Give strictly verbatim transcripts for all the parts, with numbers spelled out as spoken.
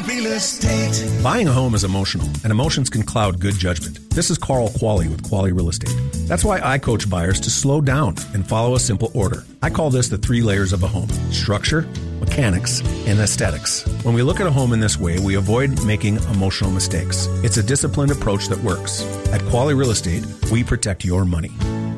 Real Estate. Buying a home is emotional, and emotions can cloud good judgment. This is Carl Qualley with Qualley Real Estate. That's why I coach buyers to slow down and follow a simple order. I call this the three layers of a home: structure, mechanics, and aesthetics. When we look at a home in this way, we avoid making emotional mistakes. It's a disciplined approach that works. At Qualley Real Estate, we protect your money.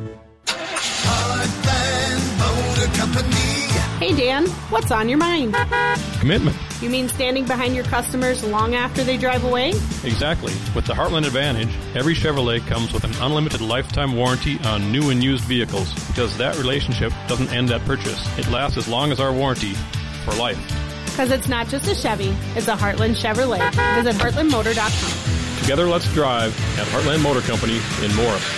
Hey, Dan, what's on your mind? Commitment. You mean standing behind your customers long after they drive away? Exactly. With the Heartland Advantage, every Chevrolet comes with an unlimited lifetime warranty on new and used vehicles, because that relationship doesn't end at purchase. It lasts as long as our warranty, for life. Because it's not just a Chevy, it's a Heartland Chevrolet. Visit heartland motor dot com. Together, let's drive at Heartland Motor Company in Morris.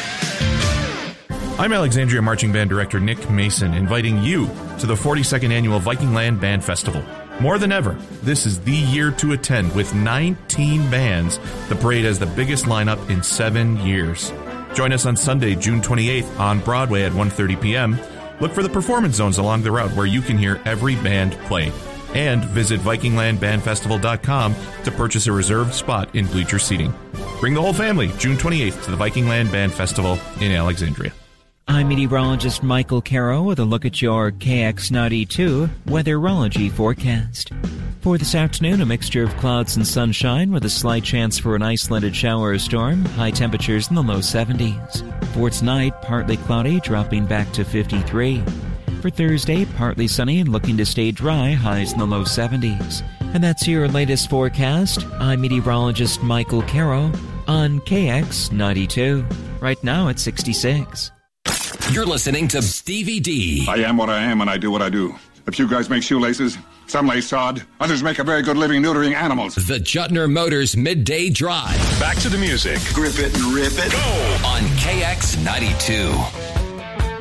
I'm Alexandria Marching Band Director Nick Mason, inviting you to the forty-second Annual Vikingland Band Festival. More than ever, this is the year to attend. With nineteen bands, the parade has the biggest lineup in seven years. Join us on Sunday, June twenty-eighth on Broadway at one thirty p.m. Look for the performance zones along the route where you can hear every band play. And visit Vikingland Band Festival dot com to purchase a reserved spot in bleacher seating. Bring the whole family, June twenty-eighth, to the Vikingland Band Festival in Alexandria. I'm meteorologist Michael Caro with a look at your K X ninety-two weatherology forecast. For this afternoon, a mixture of clouds and sunshine with a slight chance for an isolated shower or storm, high temperatures in the low seventies. For tonight, partly cloudy, dropping back to fifty-three. For Thursday, partly sunny and looking to stay dry, highs in the low seventies. And that's your latest forecast. I'm meteorologist Michael Caro on K X ninety-two. Right now it's sixty-six. You're listening to Stevie D. I am what I am and I do what I do. A few guys make shoelaces, some lay sod, others make a very good living neutering animals. The Jutner Motors Midday Drive. Back to the music. Grip it and rip it. Go! On K X ninety-two.